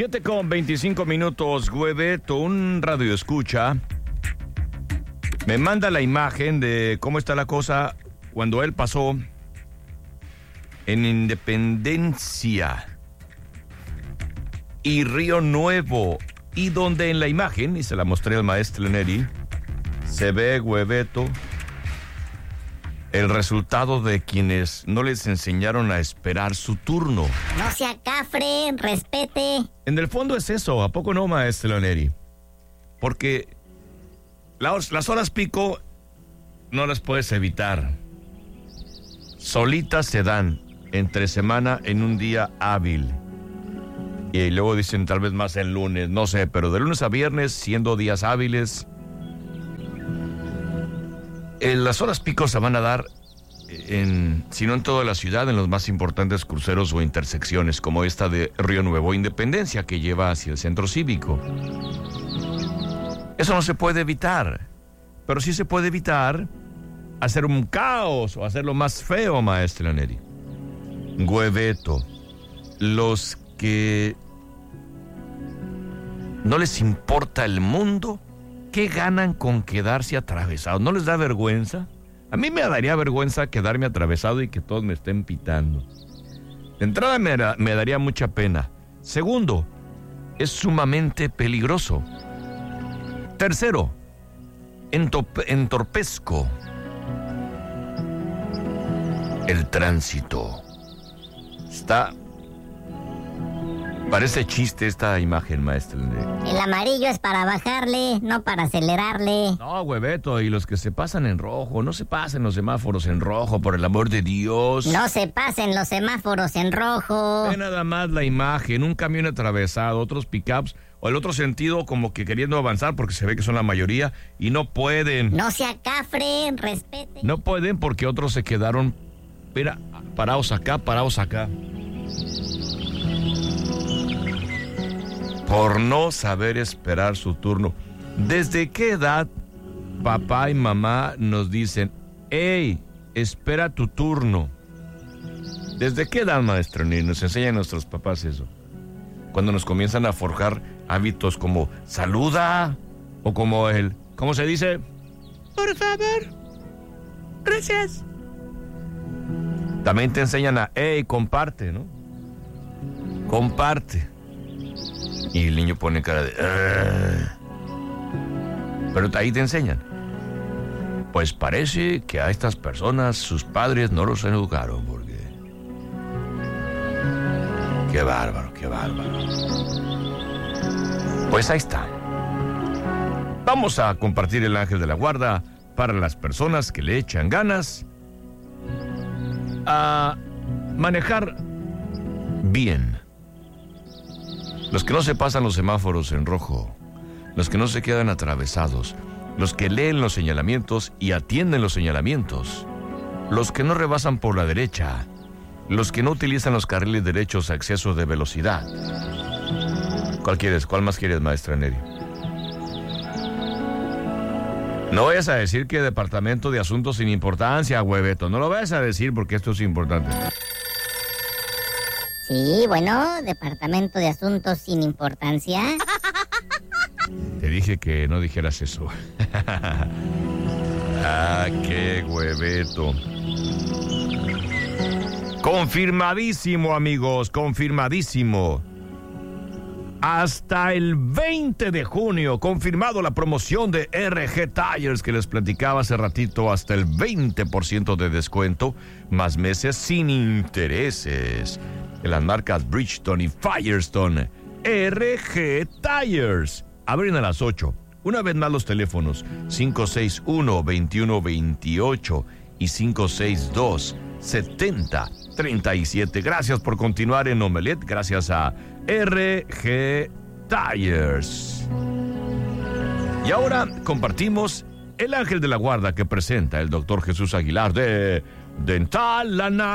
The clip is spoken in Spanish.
7:25, Hueveto, un radio escucha, me manda la imagen de cómo está la cosa cuando él pasó en Independencia y Río Nuevo, y donde en la imagen, y se la mostré al maestro Neri, se ve, Hueveto, el resultado de quienes no les enseñaron a esperar su turno. No se acafre, respete. En el fondo es eso, ¿a poco no, maestro Neri? Porque las horas pico no las puedes evitar. Solitas se dan entre semana en un día hábil. Y luego dicen tal vez más el lunes, no sé, pero de lunes a viernes, siendo días hábiles, las horas pico se van a dar, si no en toda la ciudad, en los más importantes cruceros o intersecciones, como esta de Río Nuevo Independencia, que lleva hacia el centro cívico. Eso no se puede evitar, pero sí se puede evitar hacer un caos o hacerlo más feo, maestro Neri. Hueveto, los que no les importa el mundo, ¿qué ganan con quedarse atravesados? ¿No les da vergüenza? A mí me daría vergüenza quedarme atravesado y que todos me estén pitando. De entrada me daría mucha pena. Segundo, es sumamente peligroso. Tercero, entorpezco el tránsito. Parece chiste esta imagen, maestro. El amarillo es para bajarle, no para acelerarle. No, Hueveto, y los que se pasan en rojo, no se pasen los semáforos en rojo, por el amor de Dios. No se pasen los semáforos en rojo. Ve nada más la imagen, un camión atravesado, otros pickups, o el otro sentido como que queriendo avanzar porque se ve que son la mayoría y no pueden. No se acafren, respeten. No pueden porque otros se quedaron, mira, parados acá. Por no saber esperar su turno. ¿Desde qué edad papá y mamá nos dicen, hey, espera tu turno? ¿Desde qué edad, maestro? Ni nos enseñan nuestros papás eso. Cuando nos comienzan a forjar hábitos como saluda, o como ¿cómo se dice? Por favor, gracias. También te enseñan a, hey, comparte, ¿no? Comparte. Y el niño pone cara de... Pero ahí te enseñan. Pues parece que a estas personas sus padres no los educaron, porque... Qué bárbaro. Pues ahí está. Vamos a compartir el ángel de la guarda para las personas que le echan ganas a manejar bien. Los que no se pasan los semáforos en rojo, los que no se quedan atravesados, los que leen los señalamientos y atienden los señalamientos, los que no rebasan por la derecha, los que no utilizan los carriles derechos a exceso de velocidad. ¿Cuál quieres? ¿Cuál más quieres, maestra Neri? No vayas a decir que Departamento de Asuntos sin Importancia, Hueveto. No lo vayas a decir porque esto es importante. Sí, bueno, Departamento de Asuntos sin Importancia. Te dije que no dijeras eso. Qué Hueveto. Confirmadísimo, amigos, confirmadísimo. Hasta el 20 de junio, confirmado la promoción de RG Tires que les platicaba hace ratito, hasta el 20% de descuento, más meses sin intereses. En las marcas Bridgestone y Firestone. RG Tires. Abren a las 8. Una vez más los teléfonos 561-2128 y 562-7037. Gracias por continuar en Omelet. Gracias a RG Tires. Y ahora compartimos el ángel de la guarda que presenta el doctor Jesús Aguilar de Dental Lana.